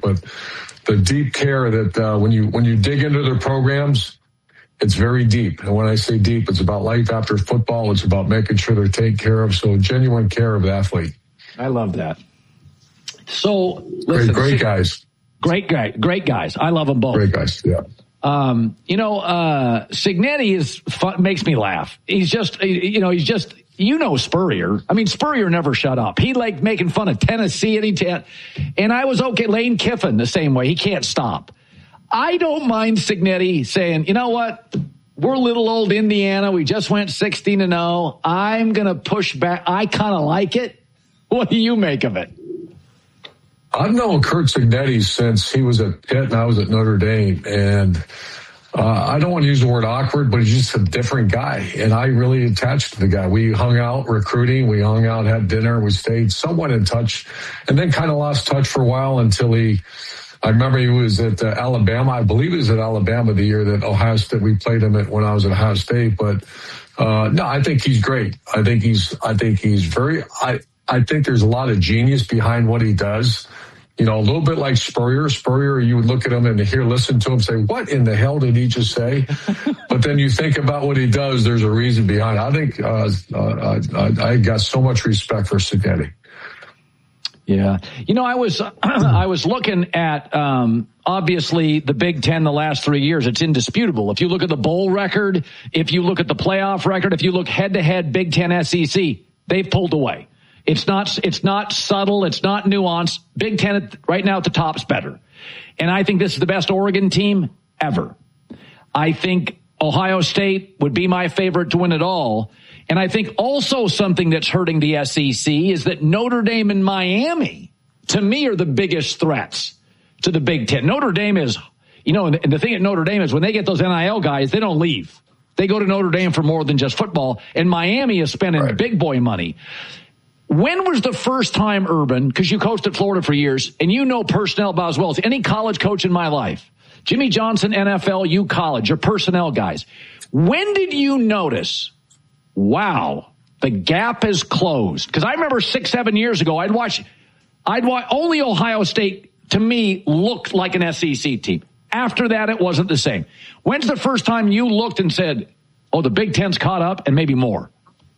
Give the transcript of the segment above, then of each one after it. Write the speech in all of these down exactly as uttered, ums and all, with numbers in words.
but the deep care that uh, when you when you dig into their programs, it's very deep. And when I say deep, it's about life after football. It's about making sure they're taken care of. So genuine care of the athlete. I love that. So great, listen, great guys. Great guy, great guys. I love them both. Great guys, yeah. Um, you know, uh, Cignetti is fun, makes me laugh. He's just, you know, he's just, you know, Spurrier. I mean, Spurrier never shut up. He liked making fun of Tennessee, and, he, and I was okay. Lane Kiffin the same way. He can't stop. I don't mind Cignetti saying, you know what? We're little old Indiana. We just went sixteen and oh. I'm going to push back. I kind of like it. What do you make of it? I've known Curt Cignetti since he was at Pitt and I was at Notre Dame. And uh, I don't want to use the word awkward, but he's just a different guy. And I really attached to the guy. We hung out recruiting. We hung out, had dinner. We stayed somewhat in touch and then kind of lost touch for a while until he, I remember he was at uh, Alabama. I believe he was at Alabama the year that Ohio State, we played him at when I was at Ohio State. But uh, no, I think he's great. I think he's, I think he's very, I, I think there's a lot of genius behind what he does. You know, a little bit like Spurrier. Spurrier, you would look at him and hear, listen to him say, what in the hell did he just say? But then you think about what he does, there's a reason behind it. I think uh, uh, I, I got so much respect for Cignetti. Yeah. You know, I was I was looking at, um, obviously, the Big Ten the last three years. It's indisputable. If you look at the bowl record, if you look at the playoff record, if you look head-to-head Big Ten S E C, they've pulled away. It's not, it's not subtle. It's not nuanced. Big Ten right now at the top's better. And I think this is the best Oregon team ever. I think Ohio State would be my favorite to win it all. And I think also something that's hurting the S E C is that Notre Dame and Miami, to me, are the biggest threats to the Big Ten. Notre Dame is, you know, and the thing at Notre Dame is when they get those N I L guys, they don't leave. They go to Notre Dame for more than just football. And Miami is spending right. big boy money. When was the first time, Urban, because you coached at Florida for years, and you know personnel about as well as any college coach in my life, Jimmy Johnson, N F L, you college, your personnel guys. When did you notice, wow, the gap is closed? Because I remember six, seven years ago, I'd watch, I'd watch, only Ohio State, to me, looked like an S E C team. After that, it wasn't the same. When's the first time you looked and said, oh, the Big Ten's caught up and maybe more?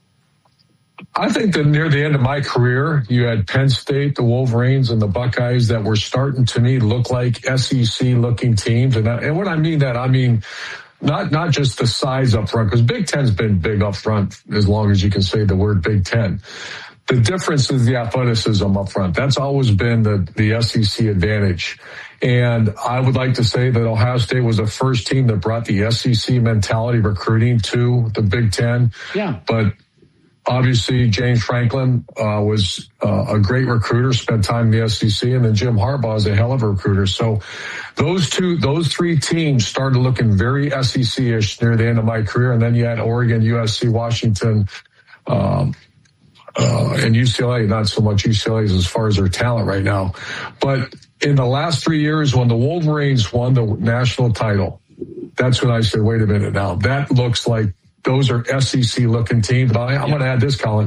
I think that near the end of my career, you had Penn State, the Wolverines, and the Buckeyes that were starting to me look like S E C-looking teams. And, I, and when I mean that, I mean not not just the size up front, because Big Ten's been big up front as long as you can say the word Big Ten. The difference is the athleticism up front. That's always been the, the S E C advantage. And I would like to say that Ohio State was the first team that brought the S E C mentality recruiting to the Big Ten. Yeah. But obviously, James Franklin uh, was uh, a great recruiter, spent time in the S E C, and then Jim Harbaugh is a hell of a recruiter. So those two, those three teams started looking very S E C-ish near the end of my career. And then you had Oregon, U S C, Washington, um, uh, and U C L A, not so much U C L A as far as their talent right now. But in the last three years, when the Wolverines won the national title, that's when I said, wait a minute now, that looks like those are S E C-looking teams. But I, I'm going to add this, Colin.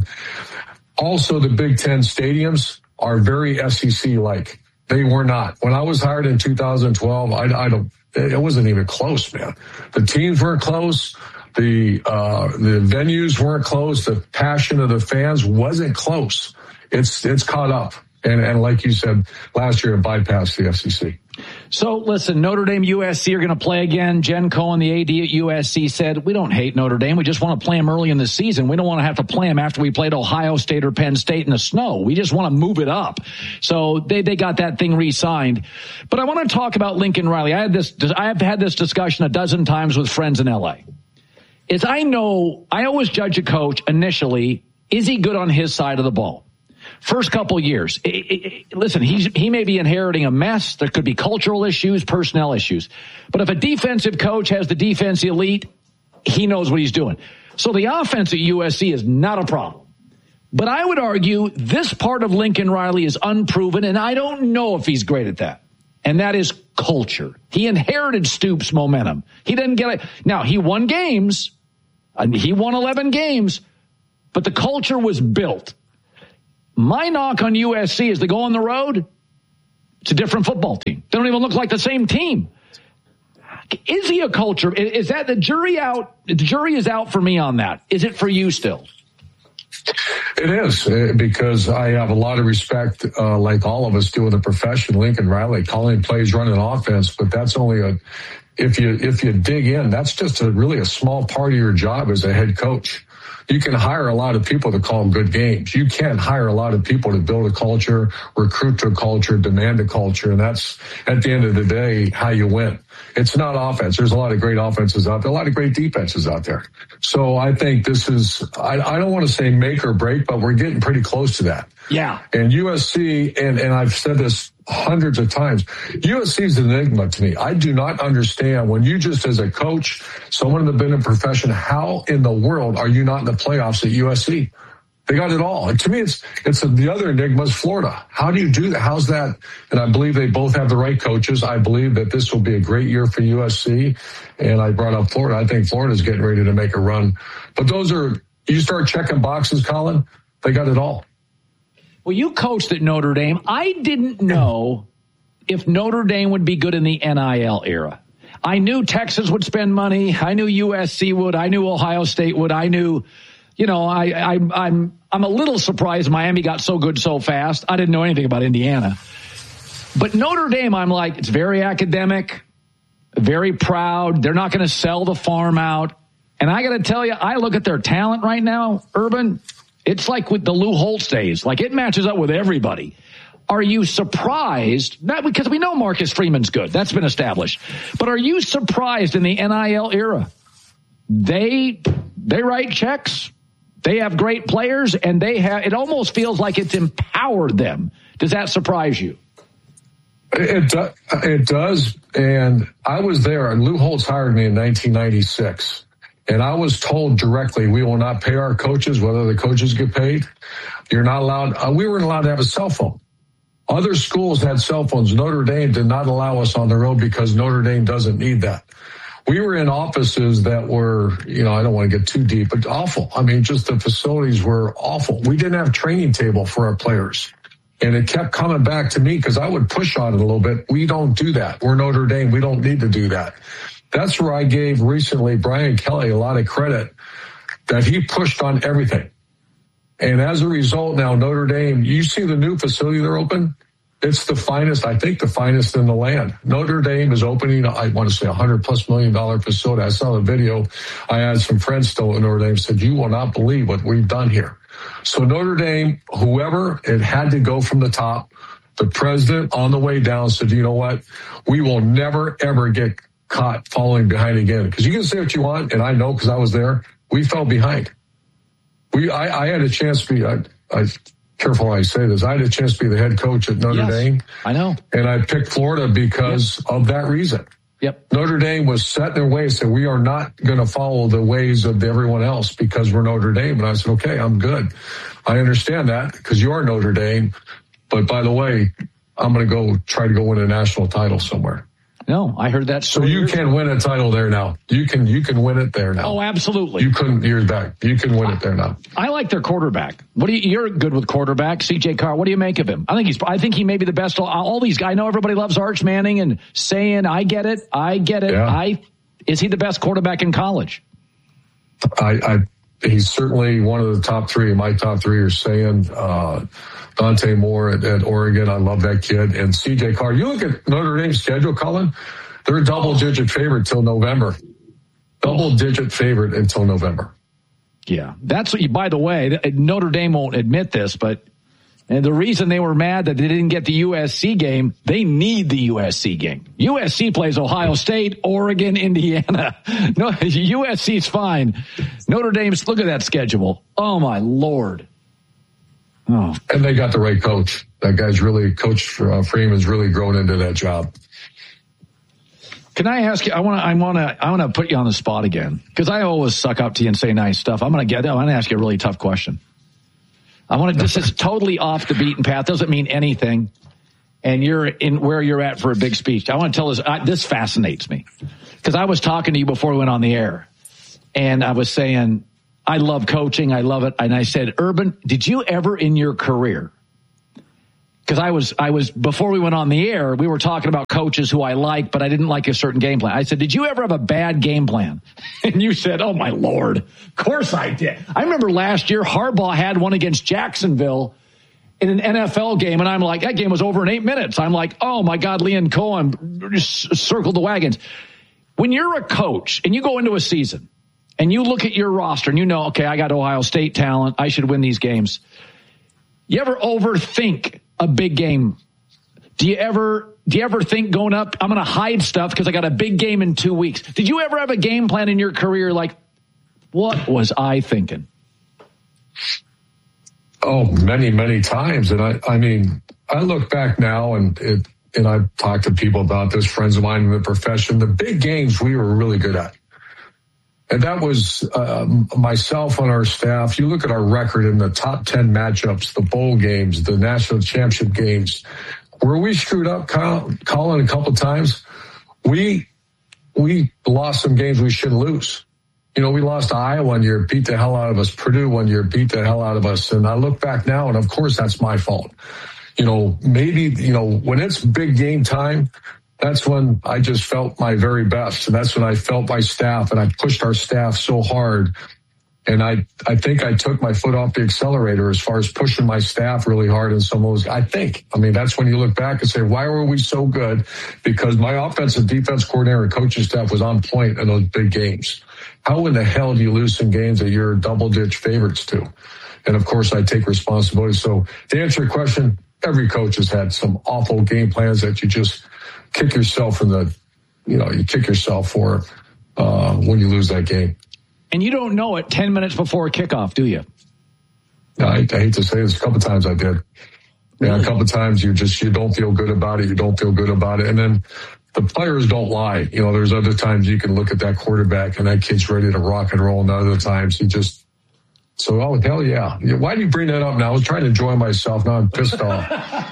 Also, the Big Ten stadiums are very S E C-like. They were not. When I was hired in two thousand twelve, I, I don't. It wasn't even close, man. The teams weren't close. The uh, the venues weren't close. The passion of the fans wasn't close. It's it's caught up. And, and like you said, last year it bypassed the S E C. So, listen, Notre Dame, U S C are going to play again. Jen Cohen, the A D at U S C, said, we don't hate Notre Dame. We just want to play them early in the season. We don't want to have to play them after we played Ohio State or Penn State in the snow. We just want to move it up. So they, they got that thing re-signed. But I want to talk about Lincoln Riley. I had this, I have had this discussion a dozen times with friends in L A. Is I know, I always judge a coach initially, is he good on his side of the ball? First couple years, it, it, it, listen, he's, he may be inheriting a mess. There could be cultural issues, personnel issues. But if a defensive coach has the defense elite, he knows what he's doing. So the offense at U S C is not a problem. But I would argue this part of Lincoln Riley is unproven, and I don't know if he's great at that. And that is culture. He inherited Stoops' momentum. He didn't get it. Now, he won games. And he won eleven games. But the culture was built. My knock on U S C is they go on the road, It's a different football team. They don't even look like the same team. Is he a culture? Is that the jury out? The jury is out for me on that. Is it for you still? It is, because I have a lot of respect, uh, like all of us do in the profession. Lincoln Riley calling plays, running offense, but that's only a, if you, if you dig in, that's just a really a small part of your job as a head coach. You can hire a lot of people to call good games. You can't hire a lot of people to build a culture, recruit to a culture, demand a culture. And that's, at the end of the day, how you win. It's not offense. There's a lot of great offenses out there, a lot of great defenses out there. So I think this is, I, I don't want to say make or break, but we're getting pretty close to that. Yeah. And U S C, and, and I've said this hundreds of times, U S C is an enigma to me. I do not understand when you just as a coach, someone that's been in profession, how in the world are you not in the playoffs at U S C? They got it all. And to me, it's, it's a, the other enigma is Florida. How do you do that? How's that? And I believe they both have the right coaches. I believe that this will be a great year for U S C. And I brought up Florida. I think Florida's getting ready to make a run. But those are, you start checking boxes, Colin, they got it all. Well, you coached at Notre Dame. I didn't know if Notre Dame would be good in the N I L era. I knew Texas would spend money. I knew U S C would. I knew Ohio State would. I knew, you know, I, I, I'm I'm a little surprised Miami got so good so fast. I didn't know anything about Indiana. But Notre Dame, I'm like, it's very academic, very proud. They're not going to sell the farm out. And I got to tell you, I look at their talent right now, Urban. It's like with the Lou Holtz days. Like, it matches up with everybody. Are you surprised? Not because we know Marcus Freeman's good. That's been established. But are you surprised in the N I L era? They they write checks. They have great players, and they have. It almost feels like it's empowered them. Does that surprise you? It, it, it does. And I was there, and Lou Holtz hired me in nineteen ninety-six. And I was told directly, we will not pay our coaches, whether the coaches get paid. You're not allowed. Uh, we weren't allowed to have a cell phone. Other schools had cell phones. Notre Dame did not allow us on the road because Notre Dame doesn't need that. We were in offices that were, you know, I don't want to get too deep, but awful. I mean, just the facilities were awful. We didn't have a training table for our players. And it kept coming back to me because I would push on it a little bit. We don't do that. We're Notre Dame. We don't need to do that. That's where I gave recently Brian Kelly a lot of credit that he pushed on everything. And as a result, now Notre Dame, you see the new facility they're open? It's the finest, I think the finest in the land. Notre Dame is opening, I want to say, a hundred plus million dollar facility. I saw the video. I had some friends still in Notre Dame said, you will not believe what we've done here. So Notre Dame, whoever, it had to go from the top. The president on the way down said, you know what? We will never, ever get caught falling behind again. Because you can say what you want, and I know because I was there, we fell behind. We, I, I had a chance to be, I, I careful how I say this, I had a chance to be the head coach at Notre yes, Dame. I know. And I picked Florida because yep. of that reason. Yep. Notre Dame was set in their ways, said we are not going to follow the ways of everyone else because we're Notre Dame. And I said, okay, I'm good. I understand that because you are Notre Dame. But by the way, I'm going to go try to go win a national title somewhere. No, I heard that. So you can win a title there now. You can you can win it there now. Oh, absolutely. You couldn't years back. You can win it there now. I like their quarterback. What do you? You're good with quarterback, C J Carr. What do you make of him? I think he's. I think he may be the best. All these guys. I know everybody loves Arch Manning and saying, "I get it. I get it." Yeah. I is he the best quarterback in college? I, I he's certainly one of the top three. My top three are saying. Uh, Dante Moore at, at Oregon. I love that kid. And C J Carr. You look at Notre Dame's schedule, Colin, they're a double-digit favorite till November. Double-digit favorite until November. Yeah. That's what you, by the way, Notre Dame won't admit this, but and the reason they were mad that they didn't get the U S C game, they need the U S C game. U S C plays Ohio State, Oregon, Indiana. No, U S C's fine. Notre Dame's, look at that schedule. Oh, my Lord. Oh. And they got the right coach. That guy's really, Coach uh, Freeman's really grown into that job. Can I ask you? I want to. I want to. I want to put you on the spot again because I always suck up to you and say nice stuff. I'm going to get. I want to ask you a really tough question. I want to. This is totally off the beaten path. Doesn't mean anything. And you're in where you're at for a big speech. I want to tell this. I, this fascinates me because I was talking to you before we went on the air, and I was saying. I love coaching. I love it. And I said, Urban, did you ever in your career because I was, I was, before we went on the air, we were talking about coaches who I like, but I didn't like a certain game plan. I said, did you ever have a bad game plan? And you said, oh my Lord, of course I did. I remember last year, Harbaugh had one against Jacksonville in an N F L game, and I'm like, that game was over in eight minutes. I'm like, oh my God, Liam Cohen just circled the wagons. When you're a coach and you go into a season and you look at your roster and you know, okay, I got Ohio State talent, I should win these games. You ever overthink a big game? Do you ever do you ever think going up, I'm going to hide stuff because I got a big game in two weeks? Did you ever have a game plan in your career like, what was I thinking? Oh, many, many times. And I, I mean, I look back now and it, and I've talked to people about this, friends of mine in the profession, the big games we were really good at. And that was uh, myself on our staff. You look at our record in the top ten matchups, the bowl games, the national championship games, where we screwed up, Colin, a couple times. We we lost some games we shouldn't lose. You know, we lost to Iowa one year, beat the hell out of us. Purdue one year, beat the hell out of us. And I look back now, and of course, that's my fault. You know, maybe, you know, when it's big game time, that's when I just felt my very best. And that's when I felt my staff, and I pushed our staff so hard. And I, I think I took my foot off the accelerator as far as pushing my staff really hard in some of those. I think, I mean, that's when you look back and say, why were we so good? Because my offensive defense coordinator and coaching staff was on point in those big games. How in the hell do you lose some games that you're double ditch favorites to? And of course, I take responsibility. So to answer your question, every coach has had some awful game plans that you just kick yourself in the, you know, you kick yourself for uh, when you lose that game. And you don't know it ten minutes before kickoff, do you? I, I hate to say this, a couple times I did. Yeah, a couple times you just, you don't feel good about it. You don't feel good about it. And then the players don't lie. You know, there's other times you can look at that quarterback and that kid's ready to rock and roll. And other times he just, so, oh, hell yeah. Why do you bring that up now? I was trying to enjoy myself. Now I'm pissed off.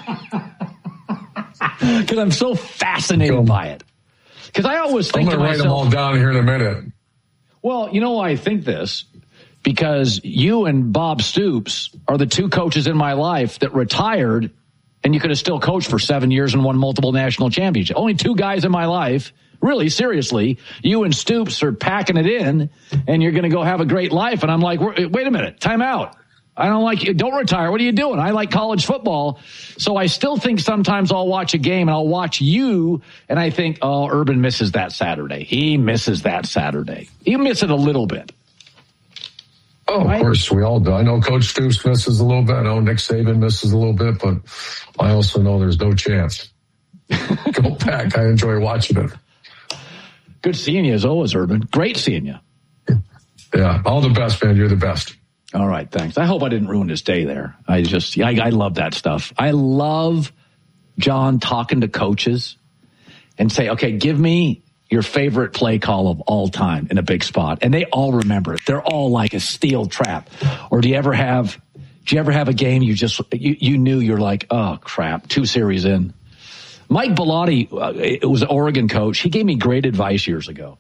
Because I'm so fascinated Go. by it. Because I always think I'm going to write them all down here in a minute. Well, you know why I think this? Because you and Bob Stoops are the two coaches in my life that retired, and you could have still coached for seven years and won multiple national championships. Only two guys in my life, really, seriously. You and Stoops are packing it in, and you're going to go have a great life. And I'm like, wait a minute, time out. I don't like you. Don't retire. What are you doing? I like college football. So I still think sometimes I'll watch a game and I'll watch you and I think, oh, Urban misses that Saturday. He misses that Saturday. You miss it a little bit. Oh, right? Of course, we all do. I know Coach Stoops misses a little bit. I know Nick Saban misses a little bit, but I also know there's no chance. Go back. I enjoy watching it. Good seeing you as always, Urban. Great seeing you. Yeah. All the best, man. You're the best. All right, thanks. I hope I didn't ruin his day there. I just, I, I love that stuff. I love John talking to coaches and say, okay, give me your favorite play call of all time in a big spot. And they all remember it. They're all like a steel trap. Or do you ever have, do you ever have a game you just, you, you knew you're like, oh crap, two series in. Mike Bellotti uh, was an Oregon coach. He gave me great advice years ago.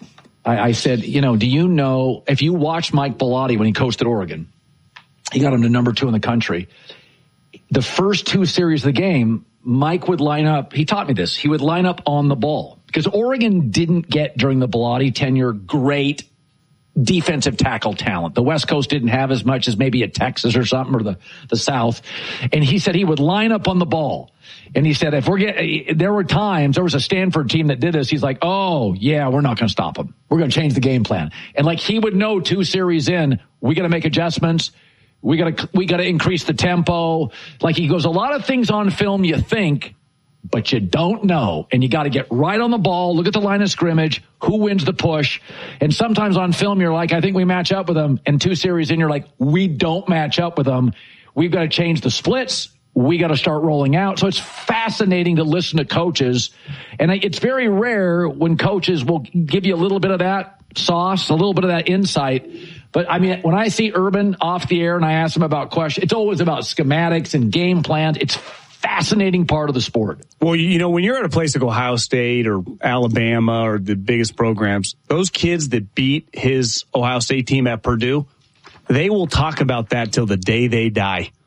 I said, you know, do you know, if you watched Mike Bellotti when he coached at Oregon, he got him to number two in the country. The first two series of the game, Mike would line up. He taught me this. He would line up on the ball because Oregon didn't get during the Bellotti tenure great defensive tackle talent. The West Coast didn't have as much as maybe a Texas or something or the, the South. And he said he would line up on the ball. And he said, if we're getting, there were times, there was a Stanford team that did this. He's like, oh, yeah, we're not going to stop them. We're going to change the game plan. And like he would know two series in, we got to make adjustments. We got to, we got to increase the tempo. Like he goes, a lot of things on film you think, but you don't know. And you got to get right on the ball. Look at the line of scrimmage. Who wins the push? And sometimes on film, you're like, I think we match up with them. And two series in, you're like, we don't match up with them. We've got to change the splits. We got to start rolling out. So it's fascinating to listen to coaches. And it's very rare when coaches will give you a little bit of that sauce, a little bit of that insight. But I mean, when I see Urban off the air and I ask him about questions, it's always about schematics and game plans. It's fascinating part of the sport. Well, you know, when you're at a place like Ohio State or Alabama or the biggest programs, those kids that beat his Ohio State team at Purdue, they will talk about that till the day they die.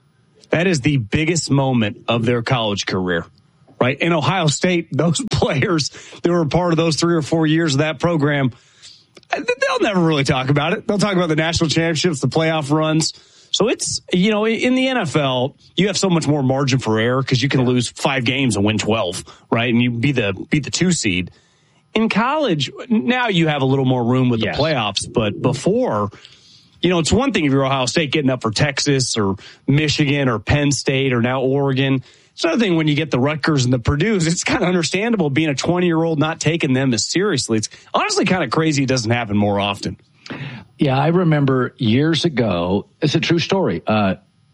That is the biggest moment of their college career, right? In Ohio State, those players that were a part of those three or four years of that program, they'll never really talk about it. They'll talk about the national championships, the playoff runs. So it's, you know, in the N F L, you have so much more margin for error because you can lose five games and win twelve, right? And you be the, be the two seed. In college, now you have a little more room with yes. the playoffs, but before, you know, it's one thing if you're Ohio State getting up for Texas or Michigan or Penn State or now Oregon. It's another thing when you get the Rutgers and the Purdues. It's kind of understandable being a twenty-year-old not taking them as seriously. It's honestly kind of crazy it doesn't happen more often. Yeah, I remember years ago, it's a true story. Uh,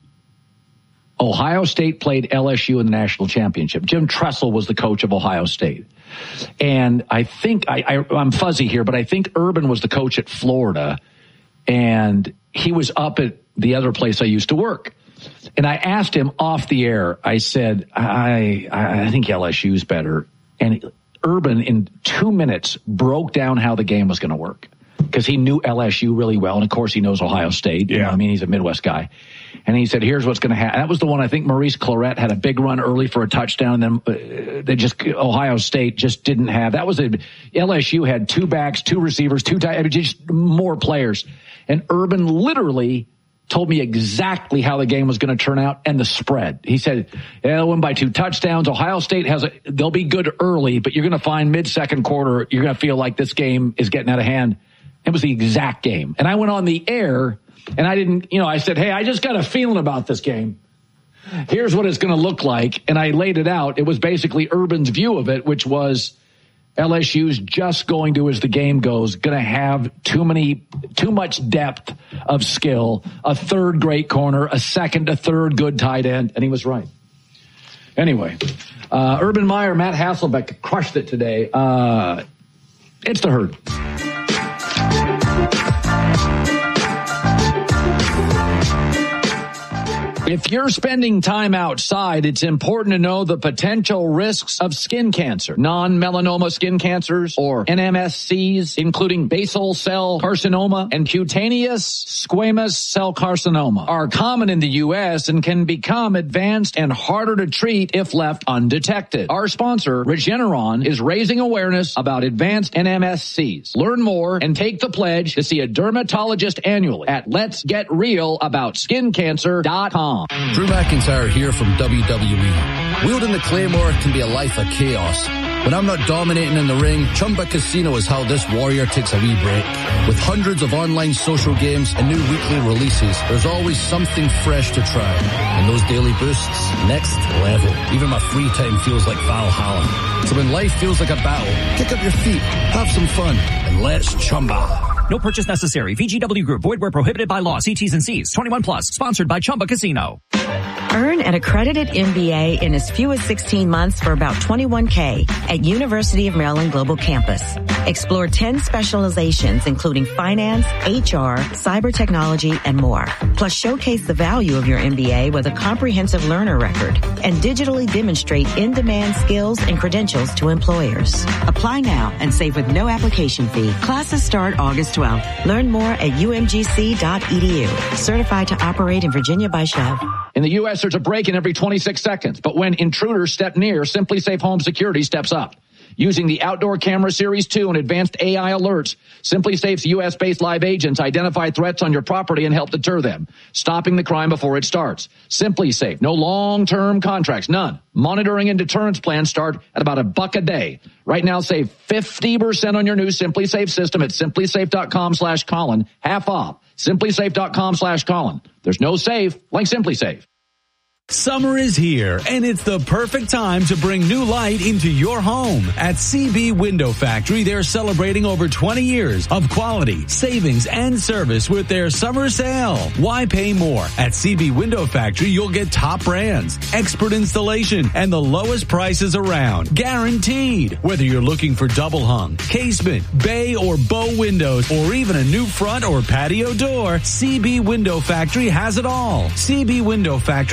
Ohio State played L S U in the national championship. Jim Tressel was the coach of Ohio State. And I think, I, I, I'm fuzzy here, but I think Urban was the coach at Florida. And he was up at the other place I used to work. And I asked him off the air, I said, I, I think L S U's better. And Urban, in two minutes, broke down how the game was going to work. Because he knew L S U really well. And, of course, he knows Ohio State. You yeah. know, I mean, he's a Midwest guy. And he said, here's what's going to happen. That was the one, I think, Maurice Clarett had a big run early for a touchdown. And then uh, they just, Ohio State just didn't have. That was a, L S U had two backs, two receivers, two tight, I mean, just more players. And Urban literally told me exactly how the game was going to turn out and the spread. He said, yeah, they'll win by two touchdowns. Ohio State has a, they'll be good early, but you're going to find mid-second quarter, you're going to feel like this game is getting out of hand. It was the exact game. And I went on the air and I didn't, you know, I said, hey, I just got a feeling about this game. Here's what it's going to look like. And I laid it out. It was basically Urban's view of it, which was L S U's just going to, as the game goes, going to have too many, too much depth of skill, a third great corner, a second, a third good tight end. And he was right. Anyway, uh, Urban Meyer, Matt Hasselbeck crushed it today. Uh, it's the Herd. If you're spending time outside, it's important to know the potential risks of skin cancer. Non-melanoma skin cancers, or N M S Cs, including basal cell carcinoma and cutaneous squamous cell carcinoma, are common in the U S and can become advanced and harder to treat if left undetected. Our sponsor, Regeneron, is raising awareness about advanced N M S Cs. Learn more and take the pledge to see a dermatologist annually at lets get real about skin cancer dot com. Drew McIntyre here from W W E. Wielding the Claymore can be a life of chaos. When I'm not dominating in the ring, Chumba Casino is how this warrior takes a wee break. With hundreds of online social games and new weekly releases, there's always something fresh to try. And those daily boosts, next level. Even my free time feels like Valhalla. So when life feels like a battle, kick up your feet, have some fun, and let's Chumba. No purchase necessary. V G W Group. Void where prohibited by law. See T's and C's. twenty-one plus. Sponsored by Chumba Casino. Earn an accredited M B A in as few as sixteen months for about twenty-one K at University of Maryland Global Campus. Explore ten specializations, including finance, H R, cyber technology, and more. Plus, showcase the value of your M B A with a comprehensive learner record and digitally demonstrate in-demand skills and credentials to employers. Apply now and save with no application fee. Classes start August twelfth. Learn more at U M G C dot E D U. Certified to operate in Virginia by Chev. In the U S, there's a break-in every twenty-six seconds. But when intruders step near, SimpliSafe Home Security steps up. Using the Outdoor Camera Series two and advanced A I alerts, SimpliSafe's U S-based live agents identify threats on your property and help deter them, stopping the crime before it starts. SimpliSafe, no long-term contracts, none. Monitoring and deterrence plans start at about a buck a day. Right now, save fifty percent on your new SimpliSafe system at simplysafe.com slash Colin. Half off. simplysafe.com slash Colin. There's no safe like SimpliSafe. Summer is here, and it's the perfect time to bring new light into your home. At C B Window Factory, they're celebrating over twenty years of quality, savings, and service with their summer sale. Why pay more? At C B Window Factory, you'll get top brands, expert installation, and the lowest prices around. Guaranteed. Whether you're looking for double hung, casement, bay, or bow windows, or even a new front or patio door, C B Window Factory has it all. C B Window Factory sells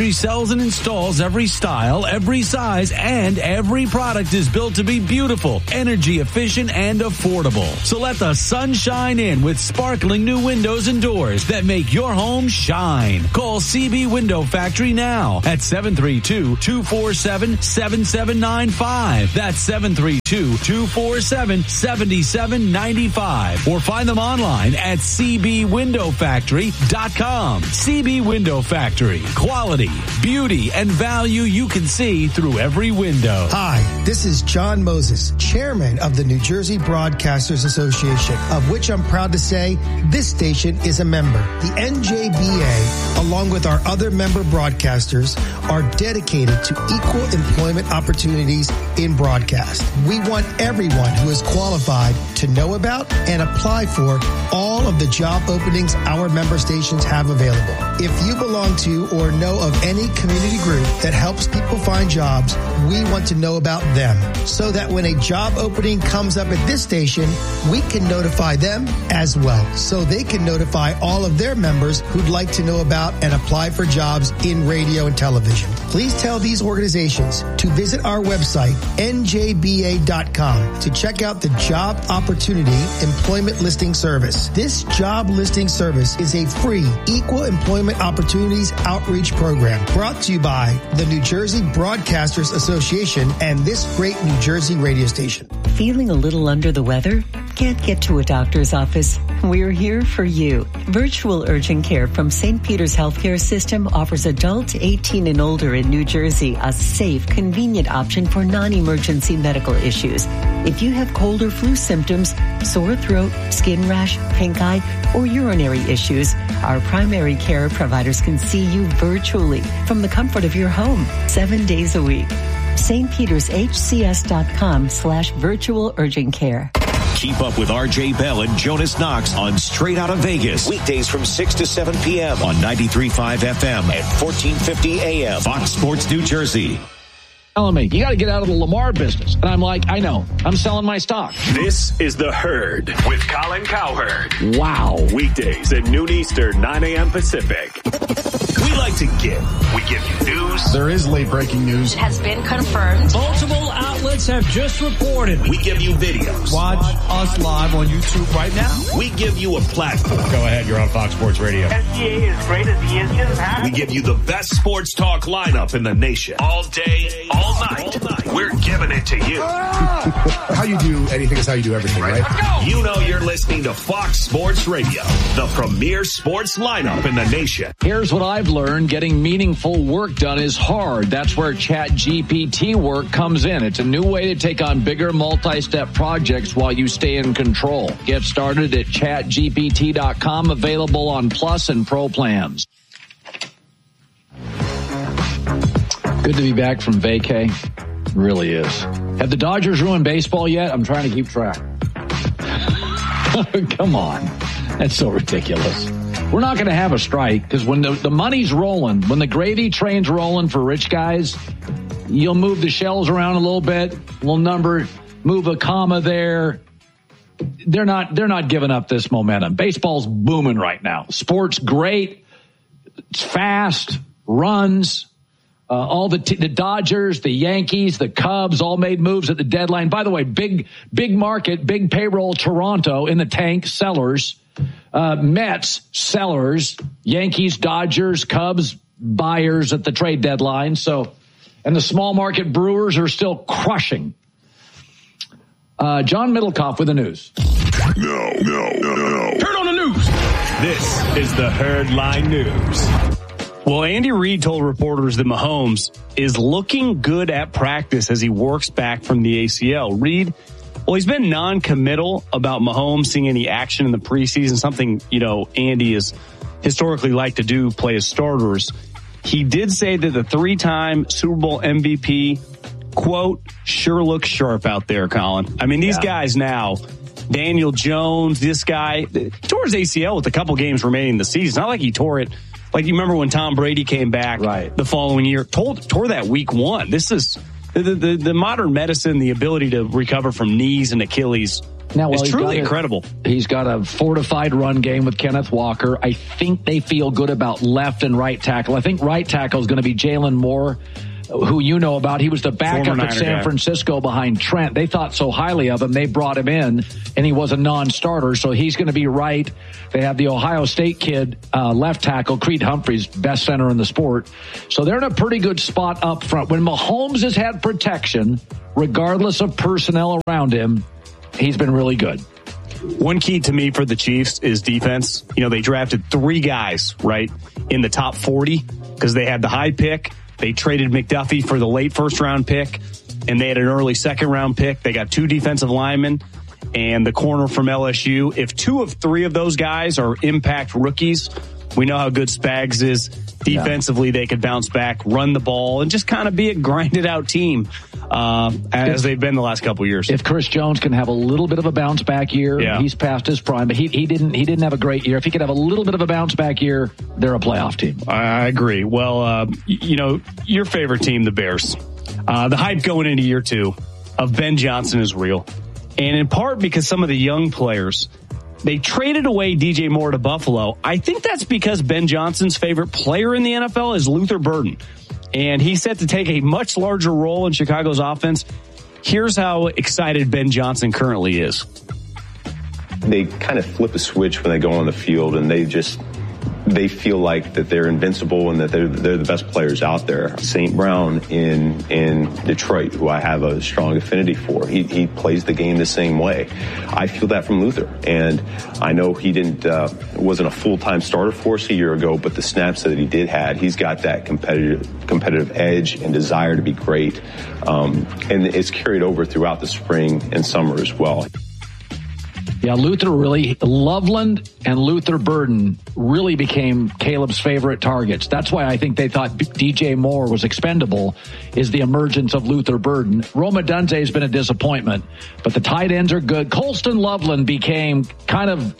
sells and installs every style, every size, and every product is built to be beautiful, energy efficient, and affordable. So let the sun shine in with sparkling new windows and doors that make your home shine. Call C B Window Factory now at seven three two, two four seven, seven seven nine five. That's seven three two, two four seven, seven seven nine five. Or find them online at c b window factory dot com. C B Window Factory. Quality, beauty, and value you can see through every window. Hi, this is John Moses, chairman of the New Jersey Broadcasters Association, of which I'm proud to say this station is a member. The N J B A, along with our other member broadcasters, are dedicated to equal employment opportunities in broadcast. We want everyone who is qualified to know about and apply for all of the job openings our member stations have available. If you belong to or know of any community group that helps people find jobs, we want to know about them so that when a job opening comes up at this station, we can notify them as well so they can notify all of their members who'd like to know about and apply for jobs in radio and television. Please tell these organizations to visit our website, N J B A dot com, to check out the Job Opportunity Employment Listing Service. This job listing service is a free equal employment opportunities outreach program brought to you by the New Jersey Broadcasters Association and this great New Jersey radio station. Feeling a little under the weather? Can't get to a doctor's office? We're here for you. Virtual Urgent Care from Saint Peter's Healthcare System offers adults eighteen and older in New Jersey a safe, convenient option for non-emergency medical issues. If you have cold or flu symptoms, sore throat, skin rash, pink eye, or urinary issues, our primary care providers can see you virtually from the comfort of your home, seven days a week. Saint Peter's H C S dot com slash virtual urgent care. Keep up with R J Bell and Jonas Knox on Straight Outta Vegas. Weekdays from six to seven p.m. on ninety-three point five F M and fourteen fifty A M. Fox Sports New Jersey. Telling me, you got to get out of the Lamar business. And I'm like, I know. I'm selling my stock. This is The Herd with Colin Cowherd. Wow. Weekdays at noon Eastern, nine a.m. Pacific. We like to give. We give you news. There is late breaking news. It has been confirmed. Multiple outlets have just reported. We give you videos. Watch us live on YouTube right now. We give you a platform. Go ahead, you're on Fox Sports Radio. S G A is great as the engine. We give you the best sports talk lineup in the nation. All day, all night. All night. We're giving it to you. How you do anything is how you do everything, right? right? You know you're listening to Fox Sports Radio, the premier sports lineup in the nation. Here's what I've learned. Getting meaningful work done is hard. That's where Chat G P T work comes in. It's a new way to take on bigger multi-step projects while you stay in control. Get started at chat G P T dot com, available on Plus and Pro plans. Good to be back from vacay. It really is. Have the Dodgers ruined baseball yet? I'm trying to keep track. Come on. That's so ridiculous. We're not going to have a strike because when the, the money's rolling, when the gravy train's rolling for rich guys, you'll move the shells around a little bit, little number, move a comma there. They're not, they're not giving up this momentum. Baseball's booming right now. Sport's great. It's fast, runs. Uh, all the t- the Dodgers, the Yankees, the Cubs all made moves at the deadline. By the way, big big market, big payroll. Toronto in the tank, sellers. Uh, Mets, sellers. Yankees, Dodgers, Cubs, buyers at the trade deadline. So, and the small market Brewers are still crushing. Uh, John Middlecoff with the news. No, no, no, no. Turn on the news. This is the Herd Line News. Well, Andy Reid told reporters that Mahomes is looking good at practice as he works back from the A C L. Reid, well, he's been non-committal about Mahomes seeing any action in the preseason, something, you know, Andy has historically liked to do, play as starters. He did say that the three-time Super Bowl M V P, quote, sure looks sharp out there, Colin. I mean, these yeah. guys now, Daniel Jones, this guy, tore his A C L with a couple games remaining in the season. It's not like he tore it. Like, you remember when Tom Brady came back right. the following year, told, tore that week one. This is, the, the, the modern medicine, the ability to recover from knees and Achilles now, well, is truly a, incredible. He's got a fortified run game with Kenneth Walker. I think they feel good about left and right tackle. I think right tackle is going to be Jalen Moore, who you know about. He was the backup at San guy. Francisco behind Trent. They thought so highly of him. They brought him in, and he was a non-starter, so he's going to be right. They have the Ohio State kid, uh, left tackle, Creed Humphreys, best center in the sport. So they're in a pretty good spot up front. When Mahomes has had protection, regardless of personnel around him, he's been really good. One key to me for the Chiefs is defense. You know, they drafted three guys, right, in the top forty because they had the high pick. They traded McDuffie for the late first round pick, and they had an early second round pick. They got two defensive linemen and the corner from L S U. If two of three of those guys are impact rookies, we know how good Spags is. Defensively, yeah. They could bounce back, run the ball, and just kind of be a grinded out team uh, as if, they've been the last couple of years. If Chris Jones can have a little bit of a bounce back year, yeah. he's past his prime, but he, he didn't he didn't have a great year. If he could have a little bit of a bounce back year, they're a playoff team. I agree. Well, uh, you know, your favorite team, the Bears. Uh, the hype going into year two of Ben Johnson is real. And in part because some of the young players, they traded away D J Moore to Buffalo. I think that's because Ben Johnson's favorite player in the N F L is Luther Burden. And he's set to take a much larger role in Chicago's offense. Here's how excited Ben Johnson currently is. They kind of flip a switch when they go on the field, and they just they feel like that they're invincible and that they're they're the best players out there. Saint Brown in in Detroit, who I have a strong affinity for, he he plays the game the same way. I feel that from Luther, and I know he didn't uh, wasn't a full time starter for us a year ago, but the snaps that he did had, he's got that competitive competitive edge and desire to be great, um, and it's carried over throughout the spring and summer as well. Yeah, Luther really, Loveland and Luther Burden really became Caleb's favorite targets. That's why I think they thought D J Moore was expendable, is the emergence of Luther Burden. Roma Dunze has been a disappointment, but the tight ends are good. Colston Loveland became kind of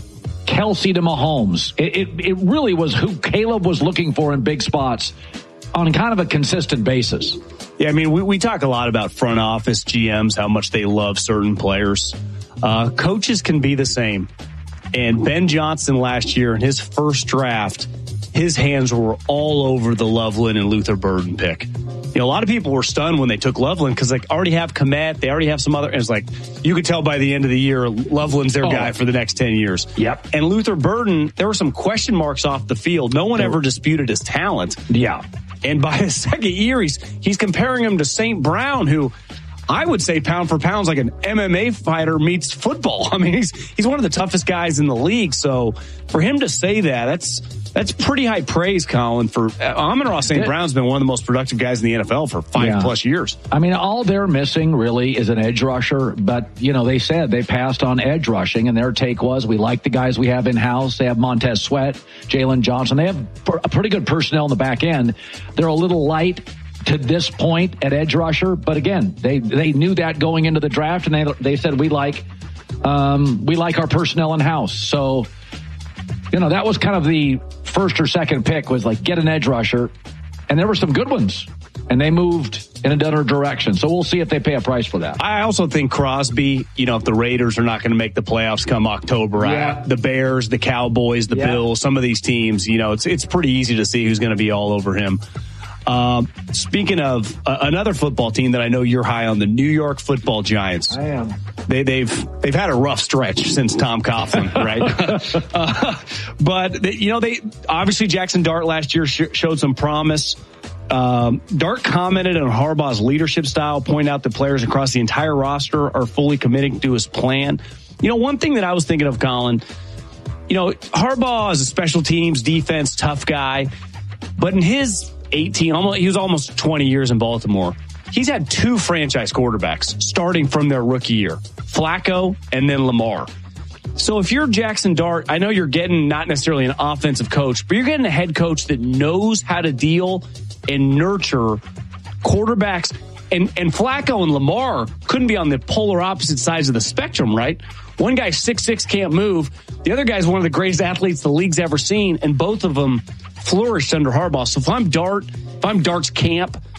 Kelsey to Mahomes. It, it, it really was who Caleb was looking for in big spots on kind of a consistent basis. Yeah, I mean, we, we talk a lot about front office G Ms, how much they love certain players. Uh, coaches can be the same. And Ben Johnson last year in his first draft, his hands were all over the Loveland and Luther Burden pick. You know, a lot of people were stunned when they took Loveland because they already have Kmet, they already have some other, and it's like, you could tell by the end of the year, Loveland's their oh. guy for the next ten years. Yep. And Luther Burden, there were some question marks off the field. No one there. ever disputed his talent. Yeah. And by his second year, he's, he's comparing him to Saint Brown, who I would say pound for pound is like an M M A fighter meets football. I mean, he's he's one of the toughest guys in the league. So for him to say that, that's that's pretty high praise, Colin. For Amon-Ra Saint Brown's been one of the most productive guys in the N F L for five yeah. plus years. I mean, all they're missing really is an edge rusher. But, you know, they said they passed on edge rushing, and their take was, we like the guys we have in-house. They have Montez Sweat, Jalen Johnson. They have a pretty good personnel in the back end. They're a little light to this point at edge rusher, but again, they they knew that going into the draft, and they they said we like um, we like our personnel in house. So, you know, that was kind of the first or second pick, was like, get an edge rusher, and there were some good ones, and they moved in another direction. So we'll see if they pay a price for that. I also think Crosby, you know, if the Raiders are not going to make the playoffs come October, yeah. I, the Bears, the Cowboys, the yeah. Bills, some of these teams, you know, it's it's pretty easy to see who's going to be all over him. Um, speaking of uh, another football team that I know you're high on, the New York Football Giants. I am. They, they've they've had a rough stretch since Tom Coughlin, right? uh, but they, you know, they obviously Jackson Dart last year sh- showed some promise. Um, Dart commented on Harbaugh's leadership style, pointing out that players across the entire roster are fully committing to his plan. You know, one thing that I was thinking of, Colin, you know, Harbaugh is a special teams defense tough guy, but in his eighteen, almost, he was almost twenty years in Baltimore. He's had two franchise quarterbacks starting from their rookie year, Flacco and then Lamar. So if you're Jackson Dart, I know you're getting not necessarily an offensive coach, but you're getting a head coach that knows how to deal and nurture quarterbacks. And, and Flacco and Lamar couldn't be on the polar opposite sides of the spectrum, right? One guy's six six, can't move. The other guy's one of the greatest athletes the league's ever seen, and both of them flourished under Harbaugh. So if I'm Dart, if I'm Dart's camp,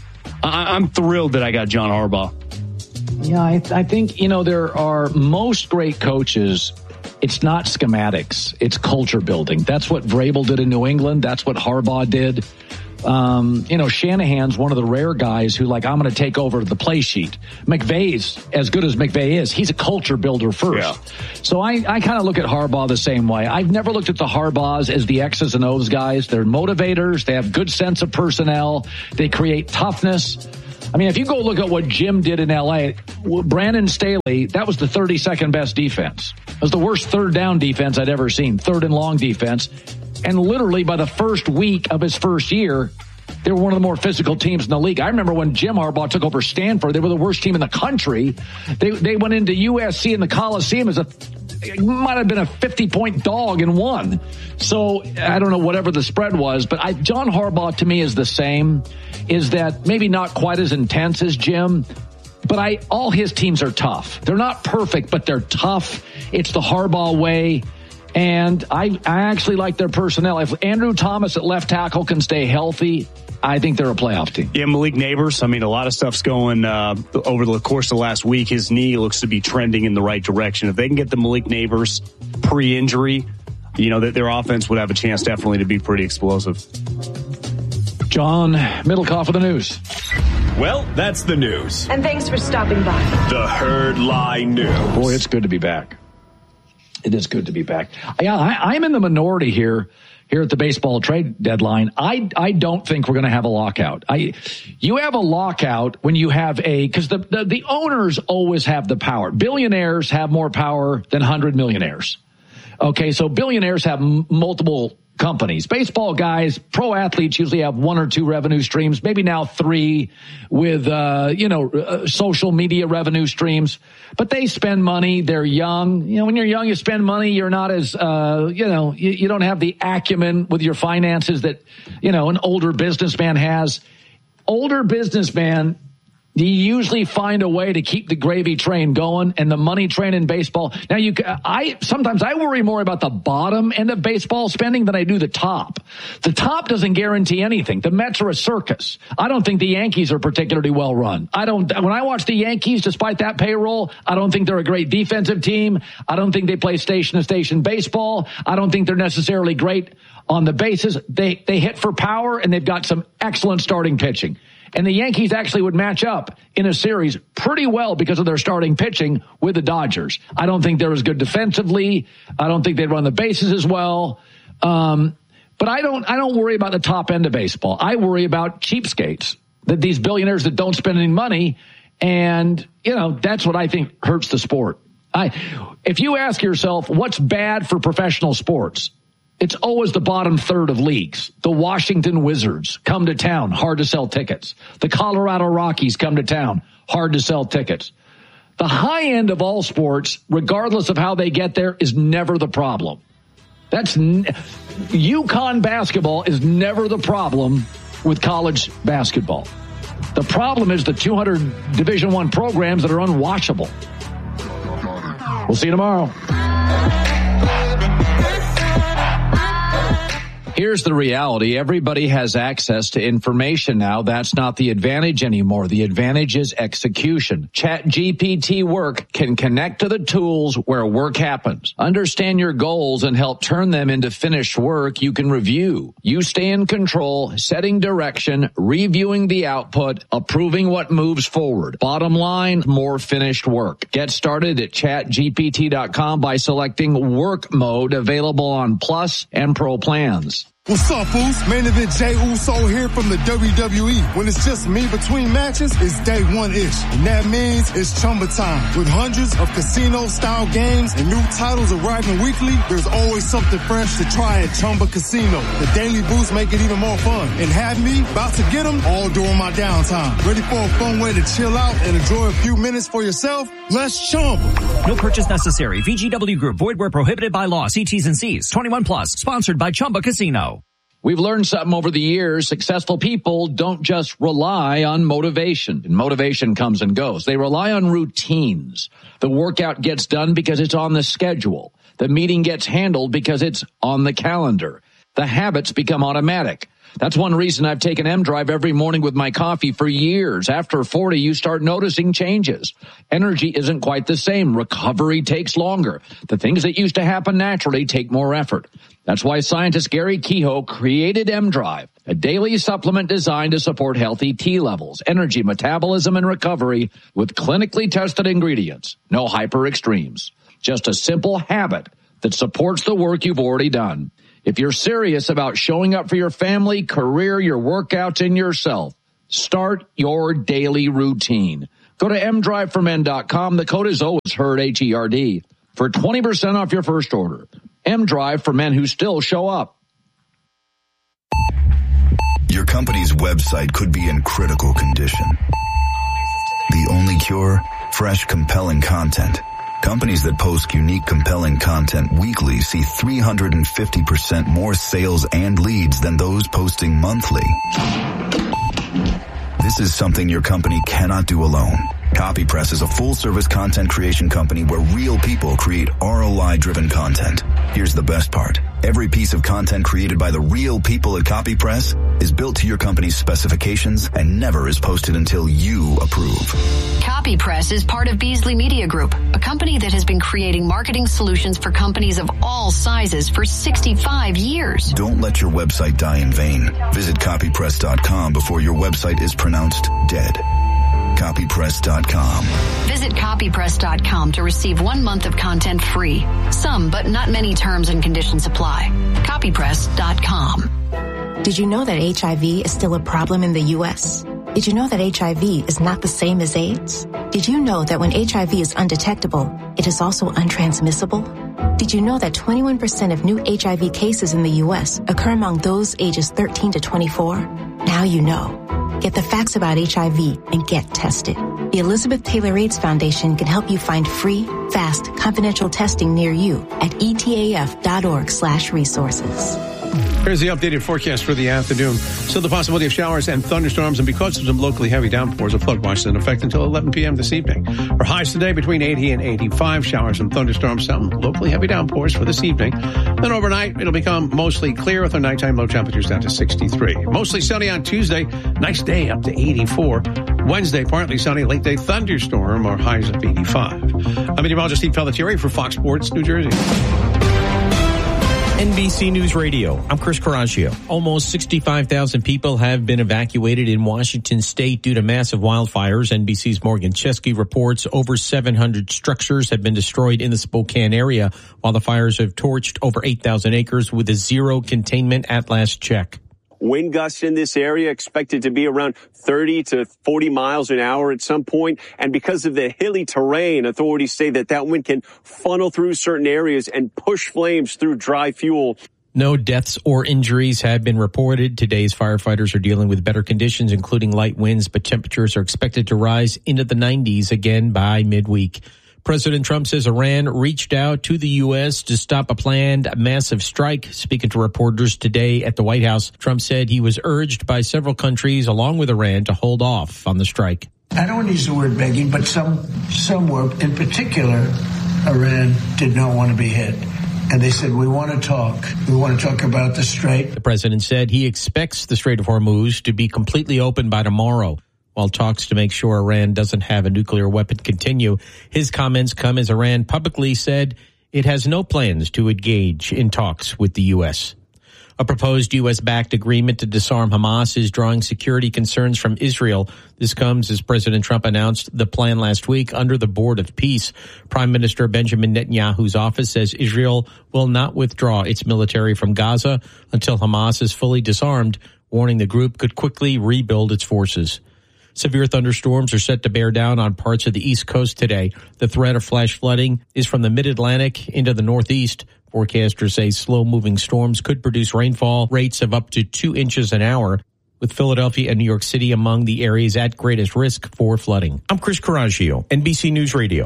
I, I'm thrilled that I got John Harbaugh. Yeah, I, I think, you know, there are most great coaches. It's not schematics. It's culture building. That's what Vrabel did in New England. That's what Harbaugh did. Um, you know, Shanahan's one of the rare guys who, like, I'm going to take over the play sheet. McVay's, as good as McVay is, he's a culture builder first. Yeah. So I, I kind of look at Harbaugh the same way. I've never looked at the Harbaughs as the X's and O's guys. They're motivators. They have good sense of personnel. They create toughness. I mean, if you go look at what Jim did in L A, Brandon Staley, that was the thirty-second best defense. It was the worst third down defense I'd ever seen, third and long defense. And literally by the first week of his first year, they were one of the more physical teams in the league. I remember when Jim Harbaugh took over Stanford, they were the worst team in the country. They they went into U S C in the Coliseum as a, it might have been a fifty-point dog and won. So I don't know whatever the spread was, but I, John Harbaugh to me is the same, is that maybe not quite as intense as Jim, but I all his teams are tough. They're not perfect, but they're tough. It's the Harbaugh way. And I, I actually like their personnel. If Andrew Thomas at left tackle can stay healthy, I think they're a playoff team. Yeah, Malik Neighbors. I mean, a lot of stuff's going uh, over the course of the last week. His knee looks to be trending in the right direction. If they can get the Malik Neighbors pre-injury, you know, that their offense would have a chance definitely to be pretty explosive. John Middlecoff with the news. Well, that's the news. And thanks for stopping by. The Herd Lie News. Boy, it's good to be back. It is good to be back. Yeah, I, I'm in the minority here, here at the baseball trade deadline. I, I don't think we're going to have a lockout. I, you have a lockout when you have a, because the, the, the owners always have the power. Billionaires have more power than one hundred millionaires. Okay, so billionaires have m- multiple companies. Baseball guys, pro athletes usually have one or two revenue streams, maybe now three with, uh, you know, uh, social media revenue streams. But they spend money. They're young. You know, when you're young, you spend money. You're not as, uh, you know, you, you don't have the acumen with your finances that, you know, an older businessman has. Older businessman, you usually find a way to keep the gravy train going and the money train in baseball. Now, you, I sometimes I worry more about the bottom end of baseball spending than I do the top. The top doesn't guarantee anything. The Mets are a circus. I don't think the Yankees are particularly well run. I don't. When I watch the Yankees, despite that payroll, I don't think they're a great defensive team. I don't think they play station to station baseball. I don't think they're necessarily great on the bases. They they hit for power and they've got some excellent starting pitching. And the Yankees actually would match up in a series pretty well because of their starting pitching with the Dodgers. I don't think they're as good defensively. I don't think they'd run the bases as well. Um, but I don't, I don't worry about the top end of baseball. I worry about cheapskates, that these billionaires that don't spend any money. And, you know, that's what I think hurts the sport. I, if you ask yourself, what's bad for professional sports? It's always the bottom third of leagues. The Washington Wizards come to town, hard to sell tickets. The Colorado Rockies come to town, hard to sell tickets. The high end of all sports, regardless of how they get there, is never the problem. That's UConn basketball is never the problem with college basketball. The problem is the two hundred Division I programs that are unwatchable. We'll see you tomorrow. Here's the reality. Everybody has access to information now. That's not the advantage anymore. The advantage is execution. ChatGPT Work can connect to the tools where work happens. Understand your goals and help turn them into finished work you can review. You stay in control, setting direction, reviewing the output, approving what moves forward. Bottom line, more finished work. Get started at chat G P T dot com by selecting work mode, available on Plus and Pro plans. What's up, fools? Main event Jey Uso here from the W W E. When it's just me between matches, it's day one-ish. And that means it's Chumba time. With hundreds of casino-style games and new titles arriving weekly, there's always something fresh to try at Chumba Casino. The daily boosts make it even more fun. And have me about to get them all during my downtime. Ready for a fun way to chill out and enjoy a few minutes for yourself? Let's Chumba. No purchase necessary. V G W Group. Void where prohibited by law. See T's and C's. twenty-one plus. Sponsored by Chumba Casino. We've learned something over the years. Successful people don't just rely on motivation. Motivation comes and goes. They rely on routines. The workout gets done because it's on the schedule. The meeting gets handled because it's on the calendar. The habits become automatic. That's one reason I've taken M-Drive every morning with my coffee for years. After forty, you start noticing changes. Energy isn't quite the same. Recovery takes longer. The things that used to happen naturally take more effort. That's why scientist Gary Kehoe created M-Drive, a daily supplement designed to support healthy T levels, energy, metabolism, and recovery with clinically tested ingredients. No hyper extremes. Just a simple habit that supports the work you've already done. If you're serious about showing up for your family, career, your workouts, and yourself, start your daily routine. Go to m drive for men dot com. The code is always HERD, H E R D, for twenty percent off your first order. M-Drive for men who still show up. Your company's website could be in critical condition. The only cure? Fresh, compelling content. Companies that post unique, compelling content weekly see three hundred fifty percent more sales and leads than those posting monthly. This is something your company cannot do alone. CopyPress is a full-service content creation company where real people create R O I-driven content. Here's the best part. Every piece of content created by the real people at CopyPress is built to your company's specifications and never is posted until you approve. CopyPress is part of Beasley Media Group, a company that has been creating marketing solutions for companies of all sizes for sixty-five years. Don't let your website die in vain. Visit copypress dot com before your website is pronounced dead. copypress dot com. Visit copypress dot com to receive one month of content free. Some, but not many terms and conditions apply. copypress dot com. Did you know that H I V is still a problem in the U S? Did you know that H I V is not the same as AIDS? Did you know that when H I V is undetectable, it is also untransmissible? Did you know that twenty-one percent of new H I V cases in the U S occur among those ages thirteen to twenty-four? Now you know. Get the facts about H I V and get tested. The Elizabeth Taylor AIDS Foundation can help you find free, fast, confidential testing near you at E T A F dot org slash resources. Here's the updated forecast for the afternoon. Still the possibility of showers and thunderstorms, and because of some locally heavy downpours, a flood watch is in effect until eleven p.m. this evening. Our highs today between eighty and eighty-five. Showers and thunderstorms, some locally heavy downpours for this evening. Then overnight, it'll become mostly clear with our nighttime low temperatures down to sixty-three. Mostly sunny on Tuesday. Nice day up to eighty-four. Wednesday, partly sunny. Late day thunderstorm, or highs of eighty-five. I'm meteorologist Steve Pelletieri for Fox Sports New Jersey. N B C News Radio. I'm Chris Coraggio. Almost sixty-five thousand people have been evacuated in Washington state due to massive wildfires. N B C's Morgan Chesky reports over seven hundred structures have been destroyed in the Spokane area, while the fires have torched over eight thousand acres with a zero containment at last check. Wind gusts in this area expected to be around thirty to forty miles an hour at some point. And because of the hilly terrain, authorities say that that wind can funnel through certain areas and push flames through dry fuel. No deaths or injuries have been reported. Today's firefighters are dealing with better conditions, including light winds, but temperatures are expected to rise into the nineties again by midweek. President Trump says Iran reached out to the U S to stop a planned massive strike. Speaking to reporters today at the White House, Trump said he was urged by several countries, along with Iran, to hold off on the strike. I don't want to use the word begging, but some, some were, in particular, Iran did not want to be hit. And they said, we want to talk. We want to talk about the Strait. The president said he expects the Strait of Hormuz to be completely open by tomorrow. While talks to make sure Iran doesn't have a nuclear weapon continue, his comments come as Iran publicly said it has no plans to engage in talks with the U S. A proposed U S-backed agreement to disarm Hamas is drawing security concerns from Israel. This comes as President Trump announced the plan last week under the Board of Peace. Prime Minister Benjamin Netanyahu's office says Israel will not withdraw its military from Gaza until Hamas is fully disarmed, warning the group could quickly rebuild its forces. Severe thunderstorms are set to bear down on parts of the East Coast today. The threat of flash flooding is from the mid-Atlantic into the Northeast. Forecasters say slow-moving storms could produce rainfall rates of up to two inches an hour, with Philadelphia and New York City among the areas at greatest risk for flooding. I'm Chris Coraggio, N B C News Radio.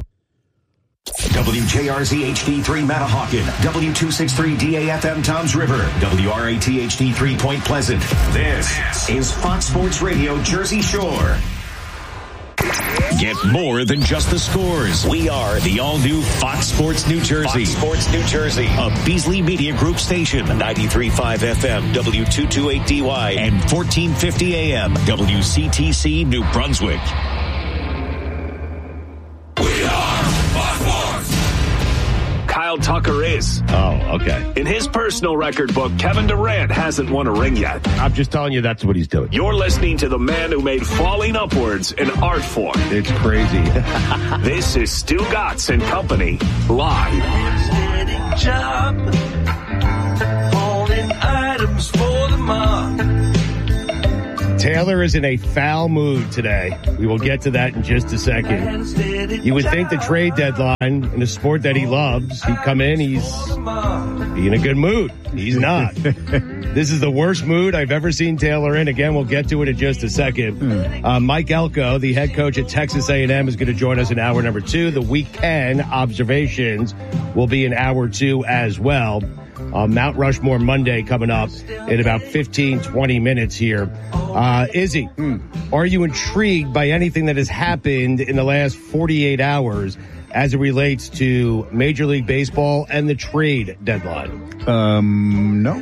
W J R Z H D three Manahawkin, W two sixty-three D A F M Toms River, W R A T H D three Point Pleasant. This is Fox Sports Radio Jersey Shore. Get more than just the scores. We are the all-new Fox Sports New Jersey. Fox Sports New Jersey, a Beasley Media Group station. ninety-three point five F M, W two twenty-eight D Y, and fourteen fifty A M, W C T C New Brunswick. We are Fox Sports. Kyle Tucker is. Oh, okay. In his personal record book, Kevin Durant hasn't won a ring yet. I'm just telling you that's what he's doing. You're listening to the man who made falling upwards an art form. It's crazy. This is Stu Gatz and Company, live. Job, holding items for the mark. Taylor is in a foul mood today. We will get to that in just a second. You would think the trade deadline in a sport that he loves, he'd come in, he's be in a good mood. He's not. This is the worst mood I've ever seen Taylor in. Again, we'll get to it in just a second. Uh, Mike Elko, the head coach at Texas A and M, is going to join us in hour number two. The Week ten observations will be in hour two as well. Uh, Mount Rushmore Monday coming up in about fifteen, twenty minutes here. Uh, Izzy, hmm, are you intrigued by anything that has happened in the last forty-eight hours as it relates to Major League Baseball and the trade deadline? Um, no.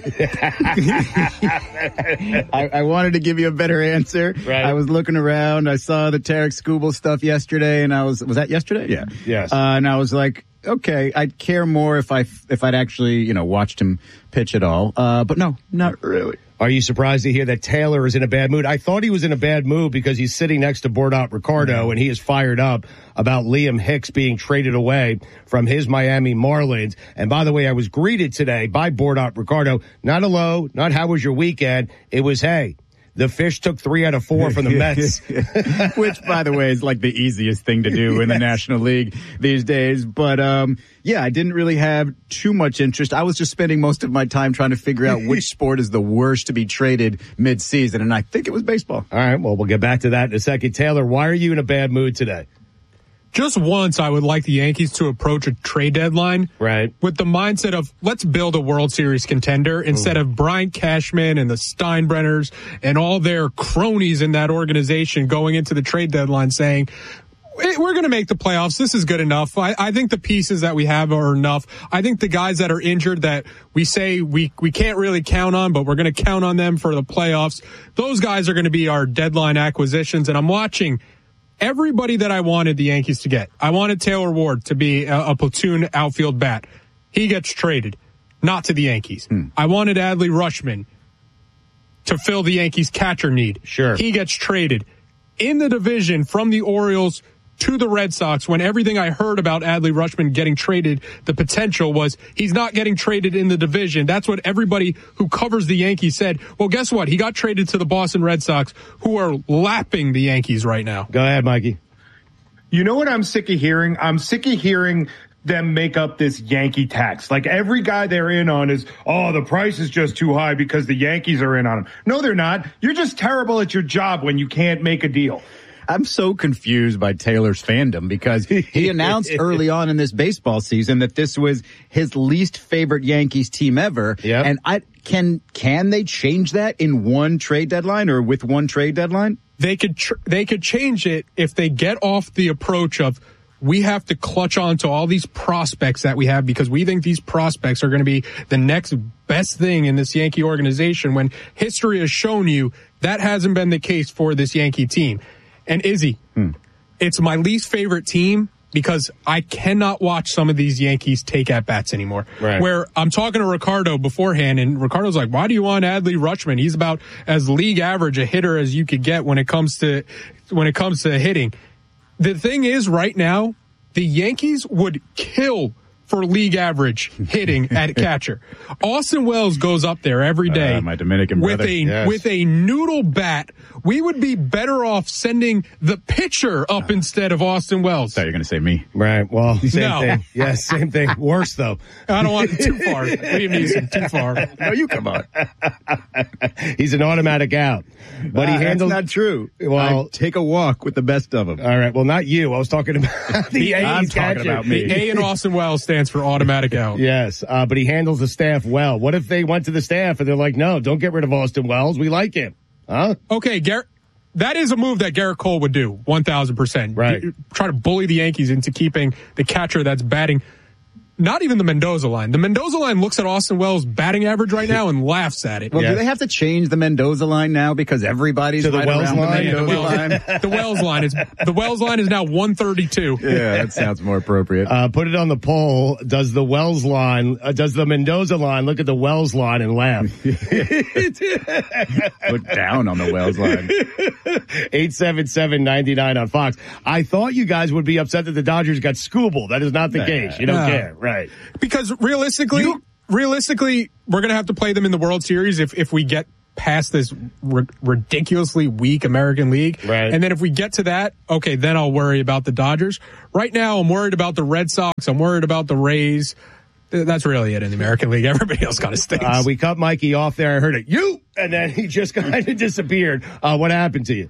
I, I wanted to give you a better answer. Right. I was looking around. I saw the Tarek Skubal stuff yesterday, and I was, was that yesterday? Yeah. Yes. Uh, and I was like, okay, I'd care more if I, if I'd actually, you know, watched him pitch at all. Uh, but no, not really. Are you surprised to hear that Taylor is in a bad mood? I thought he was in a bad mood because he's sitting next to Bordot Ricardo, and he is fired up about Liam Hicks being traded away from his Miami Marlins. And by the way, I was greeted today by Bordot Ricardo. Not hello, not how was your weekend. It was, hey, the Fish took three out of four from the Mets. Which, by the way, is like the easiest thing to do in the National League these days. But, um, yeah, I didn't really have too much interest. I was just spending most of my time trying to figure out which sport is the worst to be traded mid-season, and I think it was baseball. All right, well, we'll get back to that in a second. Taylor, why are you in a bad mood today? Just once, I would like the Yankees to approach a trade deadline right, with the mindset of let's build a World Series contender instead Ooh. of Brian Cashman and the Steinbrenners and all their cronies in that organization going into the trade deadline saying, we're going to make the playoffs. This is good enough. I, I think the pieces that we have are enough. I think the guys that are injured that we say we, we can't really count on, but we're going to count on them for the playoffs. Those guys are going to be our deadline acquisitions. And I'm watching everybody that I wanted the Yankees to get. I wanted Taylor Ward to be a, a platoon outfield bat. He gets traded, not to the Yankees. Hmm. I wanted Adley Rutschman to fill the Yankees catcher need. Sure. He gets traded in the division from the Orioles to the Red Sox when everything I heard about Adley Rutschman getting traded, the potential was he's not getting traded in the division. That's what everybody who covers the Yankees said. Well, guess what? He got traded to the Boston Red Sox, who are lapping the Yankees right now. Go ahead, Mikey. You know what I'm sick of hearing? I'm sick of hearing them make up this Yankee tax. Like every guy they're in on is, oh, the price is just too high because the Yankees are in on them. No, they're not. You're just terrible at your job when you can't make a deal. I'm so confused by Taylor's fandom because he announced early on in this baseball season that this was his least favorite Yankees team ever. Yep. And I can can they change that in one trade deadline or with one trade deadline? They could tr- they could change it if they get off the approach of we have to clutch on to all these prospects that we have because we think these prospects are going to be the next best thing in this Yankee organization when history has shown you that hasn't been the case for this Yankee team. And Izzy, hmm. it's my least favorite team because I cannot watch some of these Yankees take at bats anymore. Right. Where I'm talking to Ricardo beforehand, and Ricardo's like, why do you want Adley Rutschman? He's about as league average a hitter as you could get when it comes to when it comes to hitting. The thing is, right now, the Yankees would kill for league average hitting at catcher. Austin Wells goes up there every day uh, my Dominican with brother. a Yes. with a noodle bat. We would be better off sending the pitcher up instead of Austin Wells. I thought you were going to say me. Right. Well, same No. thing. Yes, same thing. Worse though. I don't want it too far. Liam Neeson, too far. No, you come on. He's an automatic out. But uh, he handles that's not true. Well, I take a walk with the best of them. All right. Well, not you. I was talking about the Yankees I'm talking catcher. about me. The A in Austin Wells stands for automatic out. Yes, uh, but he handles the staff well. What if they went to the staff and they're like, no, don't get rid of Austin Wells. We like him. Huh? Okay, Garrett. that is a move that Garrett Cole would do, one thousand percent. Right. Try to bully the Yankees into keeping the catcher that's batting. Not even the Mendoza line. The Mendoza line looks at Austin Wells' batting average right now and laughs at it. Well, yeah. do they have to change the Mendoza line now because everybody's to the right Wells around line? the Mendoza the, Wells, line? the Wells line is the Wells line is now one thirty-two. Yeah, that sounds more appropriate. Uh, put it on the poll. Does the Wells line, uh, does the Mendoza line look at the Wells line and laugh? Put down on the Wells line. eight seven seven, nine nine on Fox. I thought you guys would be upset that the Dodgers got Scooble. That is not the Nah. case. You don't Nah. care. Right. Because realistically, you, realistically, we're going to have to play them in the World Series if, if we get past this r- ridiculously weak American League. Right. And then if we get to that, okay, then I'll worry about the Dodgers. Right now, I'm worried about the Red Sox. I'm worried about the Rays. That's really it in the American League. Everybody else kind of stinks. Uh, we cut Mikey off there. I heard it. You! And then he just kind of disappeared. Uh, what happened to you?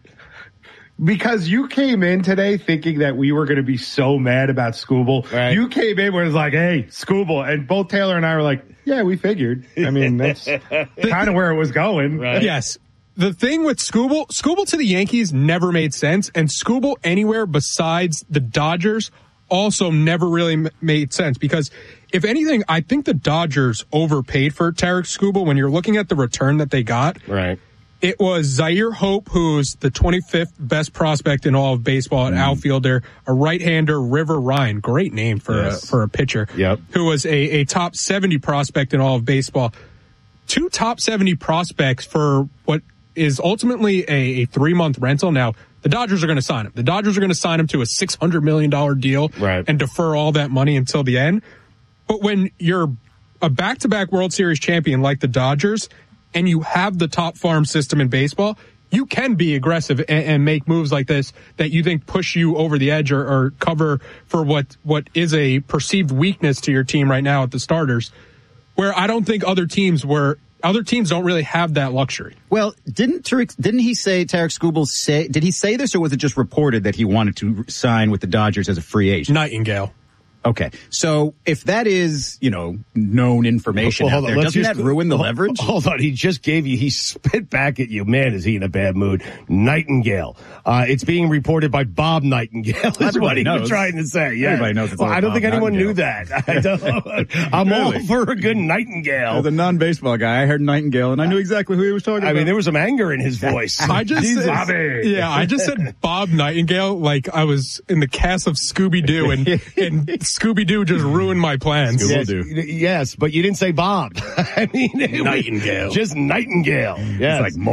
Because you came in today thinking that we were going to be so mad about Scooble. Right. You came in where it was like, hey, Scooble. And both Taylor and I were like, yeah, we figured. I mean, that's kind of where it was going. Right. Yes. The thing with Scooble, Scooble to the Yankees never made sense, and Scooble anywhere besides the Dodgers also never really m- made sense because if anything, I think the Dodgers overpaid for Tarek Scooble when you're looking at the return that they got. Right. It was Zaire Hope, who's the twenty-fifth best prospect in all of baseball, an mm. outfielder, a right-hander, River Ryan, great name for yes. a, for a pitcher, yep. who was a, a top seventy prospect in all of baseball. Two top seventy prospects for what is ultimately a, a three-month rental. Now, the Dodgers are going to sign him. The Dodgers are going to sign him to a six hundred million dollars deal right. and defer all that money until the end. But when you're a back-to-back World Series champion like the Dodgers, and you have the top farm system in baseball, you can be aggressive and, and make moves like this that you think push you over the edge or, or cover for what, what is a perceived weakness to your team right now at the starters, where I don't think other teams were, other teams don't really have that luxury. Well, didn't Tarek, didn't he say, Tarek Scooble say, did he say this or was it just reported that he wanted to sign with the Dodgers as a free agent? Nightingale. Okay, so if that is, you know, known information well, out there, doesn't just, that ruin the hold, leverage? Hold on, he just gave you, he spit back at you. Man, is he in a bad mood. Nightingale. Uh, it's being reported by Bob Nightingale, is what he knows. was trying to say. Yeah. Everybody knows it's well, I don't Bob think anyone Nightingale. knew that. I don't, I'm really? all for a good Nightingale. As a non-baseball guy, I heard Nightingale, and I knew exactly who he was talking I about. I mean, there was some anger in his voice. I just Jesus. said, Bobby. Yeah, I just said Bob Nightingale like I was in the cast of Scooby-Doo, and, and Scooby-Doo just ruined my plans. Yes, yes, but you didn't say Bob. I mean, Nightingale. Was just Nightingale. Yes. It's like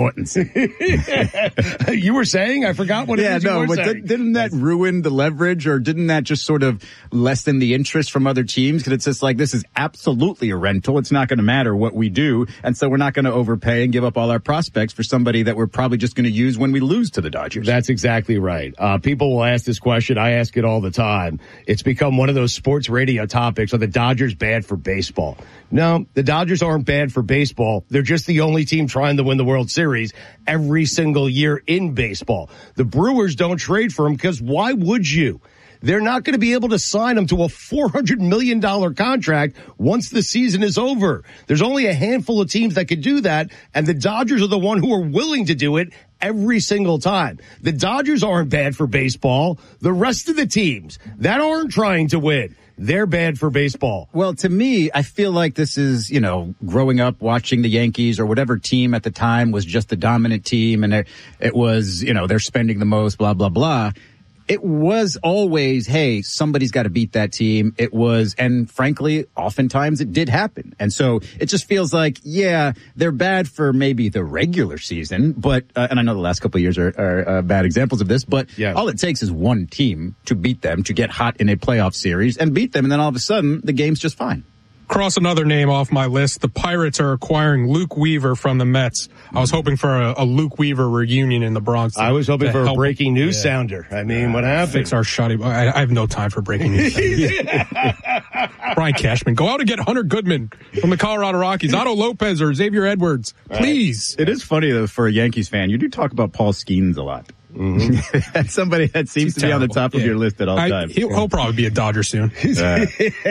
Mortensen. You were saying? I forgot what yeah, it is you no, were but saying. Th- didn't that ruin the leverage, or didn't that just sort of lessen the interest from other teams? Because it's just like, this is absolutely a rental. It's not going to matter what we do, and so we're not going to overpay and give up all our prospects for somebody that we're probably just going to use when we lose to the Dodgers. That's exactly right. Uh, people will ask this question. I ask it all the time. It's become one of those sports radio topics. Are the Dodgers bad for baseball? No, the Dodgers aren't bad for baseball. They're just the only team trying to win the World Series every single year in baseball. The Brewers don't trade for him because why would you? They're not going to be able to sign him to a four hundred million dollars contract once the season is over. There's only a handful of teams that could do that, and the Dodgers are the one who are willing to do it every single time. The Dodgers aren't bad for baseball. The rest of the teams that aren't trying to win, they're bad for baseball. Well, to me, I feel like this is, you know, growing up watching the Yankees or whatever team at the time was just the dominant team, and it, it was, you know, they're spending the most, blah, blah, blah. It was always, hey, somebody's got to beat that team. It was, and frankly, oftentimes it did happen. And so it just feels like, yeah, they're bad for maybe the regular season, but, uh, and I know the last couple of years are, are uh, bad examples of this, but yeah. all it takes is one team to beat them, to get hot in a playoff series and beat them, and then all of a sudden, the game's just fine. Cross another name off my list. The Pirates are acquiring Luke Weaver from the Mets. I was hoping for a, a Luke Weaver reunion in the Bronx. I was hoping for a breaking news yeah. sounder. I mean, what happened? Fix our shoddy. I, I have no time for breaking news. Brian Cashman, go out and get Hunter Goodman from the Colorado Rockies, Otto Lopez or Xavier Edwards, please. Right. It is funny though for a Yankees fan. You do talk about Paul Skeens a lot. Mm-hmm. That's somebody that seems He's to be terrible. on the top yeah. of your list at all I, times. He'll, he'll probably be a Dodger soon. Uh,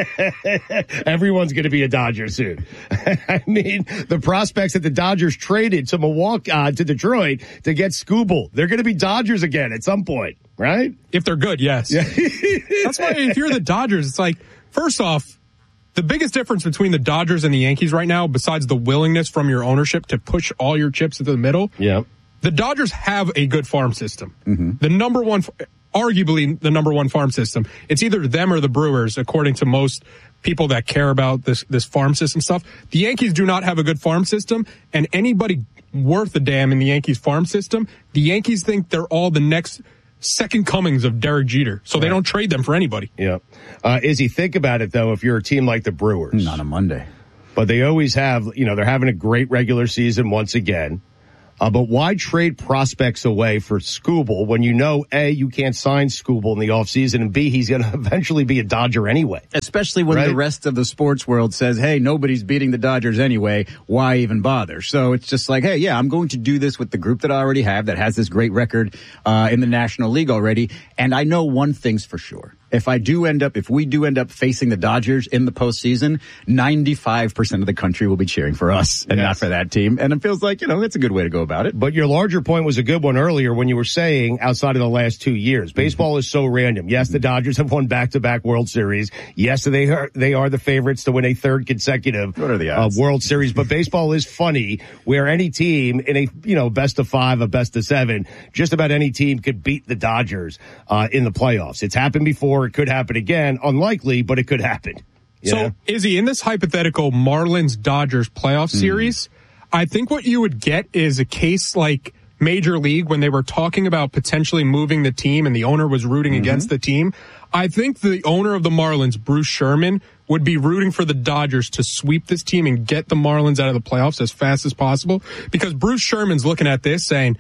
Everyone's going to be a Dodger soon. I mean, the prospects that the Dodgers traded to Milwaukee, uh, to Detroit to get Skubal, they're going to be Dodgers again at some point, right? If they're good, yes. Yeah. That's why if you're the Dodgers, it's like, first off, the biggest difference between the Dodgers and the Yankees right now, besides the willingness from your ownership to push all your chips into the middle, yeah, the Dodgers have a good farm system. Mm-hmm. The number one, arguably the number one farm system. It's either them or the Brewers, according to most people that care about this, this farm system stuff. The Yankees do not have a good farm system, and anybody worth a damn in the Yankees farm system, the Yankees think they're all the next second comings of Derek Jeter, so right. they don't trade them for anybody. Yeah. Uh, Izzy, think about it, though, if you're a team like the Brewers. Not a Monday. But they always have, you know, they're having a great regular season once again. Uh, but why trade prospects away for Skubal when you know, A, you can't sign Skubal in the offseason, and B, he's going to eventually be a Dodger anyway? Especially when right? the rest of the sports world says, hey, nobody's beating the Dodgers anyway. Why even bother? So it's just like, hey, yeah, I'm going to do this with the group that I already have that has this great record uh, in the National League already. And I know one thing's for sure. If I do end up, if we do end up facing the Dodgers in the postseason, ninety-five percent of the country will be cheering for us and yes. not for that team. And it feels like, you know, that's a good way to go about it. But your larger point was a good one earlier when you were saying outside of the last two years, baseball mm-hmm. is so random. Yes, the Dodgers have won back-to-back World Series. Yes, they are, they are the favorites to win a third consecutive what are the odds? Uh, World Series. But baseball is funny where any team in a, you know, best of five, a best of seven, just about any team could beat the Dodgers uh, in the playoffs. It's happened before. It could happen again. Unlikely, but it could happen. So, know? Izzy, in this hypothetical Marlins-Dodgers playoff mm. series, I think what you would get is a case like Major League when they were talking about potentially moving the team and the owner was rooting mm-hmm. against the team. I think the owner of the Marlins, Bruce Sherman, would be rooting for the Dodgers to sweep this team and get the Marlins out of the playoffs as fast as possible, because Bruce Sherman's looking at this saying,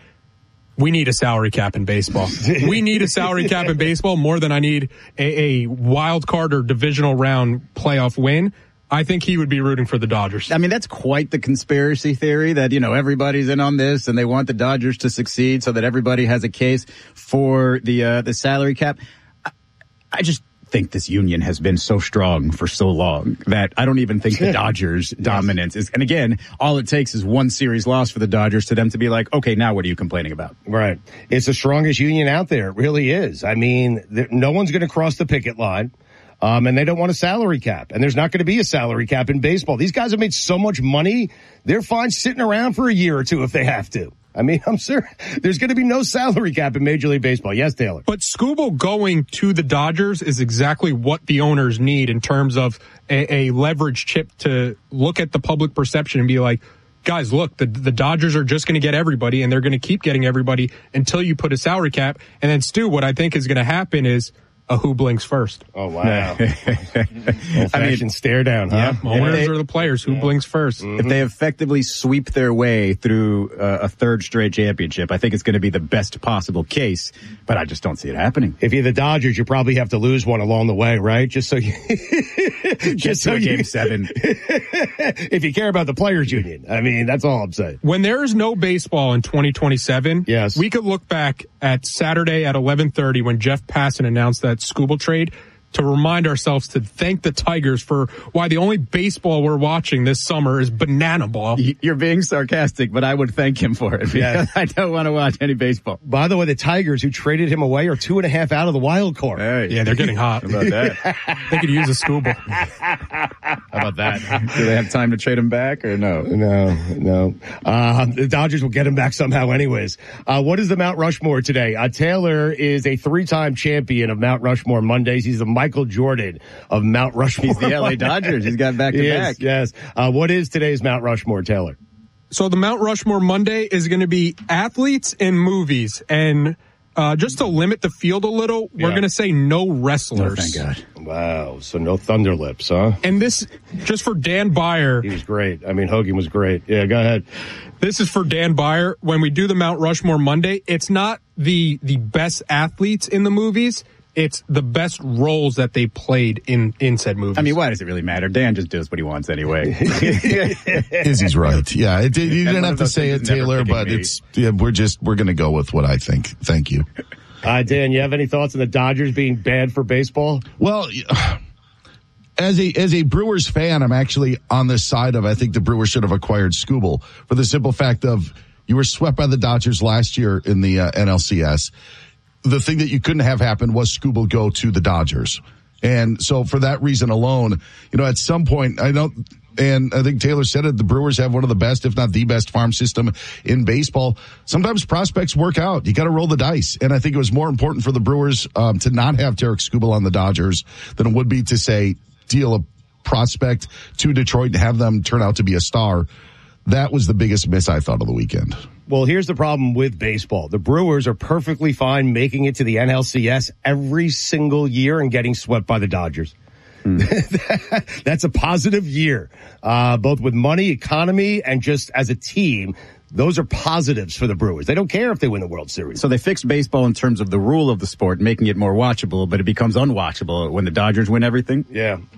we need a salary cap in baseball. We need a salary cap in baseball more than I need a, a wild card or divisional round playoff win. I think he would be rooting for the Dodgers. I mean, that's quite the conspiracy theory that, you know, everybody's in on this and they want the Dodgers to succeed so that everybody has a case for the, uh, the salary cap. I, I just think this union has been so strong for so long that I don't even think the Dodgers' yes. dominance is. And again, all it takes is one series loss for the Dodgers to them to be like, okay, now what are you complaining about? Right. It's the strongest union out there. It really is. I mean, there, no one's going to cross the picket line. Um, and they don't want a salary cap. And there's not going to be a salary cap in baseball. These guys have made so much money. They're fine sitting around for a year or two if they have to. I mean, I'm sure there's going to be no salary cap in Major League Baseball. Yes, Taylor. But Skubal going to the Dodgers is exactly what the owners need in terms of a, a leverage chip to look at the public perception and be like, guys, look, the, the Dodgers are just going to get everybody, and they're going to keep getting everybody until you put a salary cap. And then, Stu, what I think is going to happen is a who blinks first. Oh, wow. Old-fashioned I mean, stare down, huh? Yeah, owners they, are the players. Who yeah. blinks first? Mm-hmm. If they effectively sweep their way through uh, a third straight championship, I think it's going to be the best possible case, but I just don't see it happening. If you're the Dodgers, you probably have to lose one along the way, right? Just so you... just so game you, seven. If you care about the players union. I mean, that's all I'm saying. When there is no baseball in twenty twenty-seven, yes. we could look back at Saturday at eleven thirty when Jeff Passan announced that Skubal trade to remind ourselves to thank the Tigers for why the only baseball we're watching this summer is banana ball. You're being sarcastic, but I would thank him for it because yeah. I don't want to watch any baseball. By the way, the Tigers who traded him away are two and a half out of the wild card. Hey. Yeah, they're getting hot. How about that? They could use a Skubal. How about that? Do they have time to trade him back or no? No, no. Uh, the Dodgers will get him back somehow anyways. Uh, what is the Mount Rushmore today? Uh, Taylor is a three-time champion of Mount Rushmore Mondays. He's the Michael Jordan of Mount Rushmore. He's the L A Dodgers. He's got back to back. Yes. Uh, what is today's Mount Rushmore, Taylor? So the Mount Rushmore Monday is going to be athletes and movies. And uh, just to limit the field a little, we're yeah. going to say no wrestlers. Oh, thank God. Wow. So no Thunderlips, huh? And this, just for Dan Byer. He was great. I mean, Hogan was great. Yeah, go ahead. This is for Dan Byer. When we do the Mount Rushmore Monday, it's not the the best athletes in the movies. it's the best roles that they played in, in said movies. I mean, why does it really matter? Dan just does what he wants anyway. Izzy's right. Yeah, it, you didn't have to say it, Taylor, but me. it's yeah, we're just we're going to go with what I think. Thank you. Uh, Dan, you have any thoughts on the Dodgers being bad for baseball? Well, as a as a Brewers fan, I'm actually on the side of I think the Brewers should have acquired Skubal for the simple fact of you were swept by the Dodgers last year in the uh, N L C S. The thing that you couldn't have happened was Skubal go to the Dodgers. And so for that reason alone, you know, at some point, I don't, and I think Taylor said it, the Brewers have one of the best, if not the best farm system in baseball. Sometimes prospects work out. You got to roll the dice. And I think it was more important for the Brewers um, to not have Tarik Skubal on the Dodgers than it would be to say, deal a prospect to Detroit and have them turn out to be a star. That was the biggest miss I thought of the weekend. Well, here's the problem with baseball. The Brewers are perfectly fine making it to the N L C S every single year and getting swept by the Dodgers. Mm. That's a positive year, uh, both with money, economy, and just as a team. Those are positives for the Brewers. They don't care if they win the World Series. So they fixed baseball in terms of the rule of the sport, making it more watchable, but it becomes unwatchable when the Dodgers win everything. Yeah.